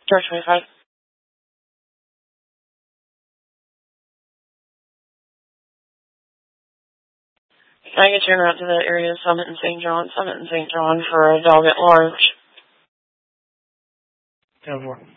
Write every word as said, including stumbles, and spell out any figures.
George twenty-five. I get you en route to the area of Summit and Saint John. Summit and Saint John for a dog at large. ten four.